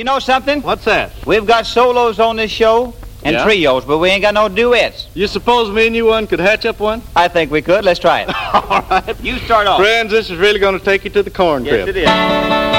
know something? What's that? We've got solos on this show and Yeah? trios, but we ain't got no duets. You suppose me and you one could hatch up one? I think we could. Let's try it. All right. You start off. Friends, this is really going to take you to the corn crib. Yes, it is.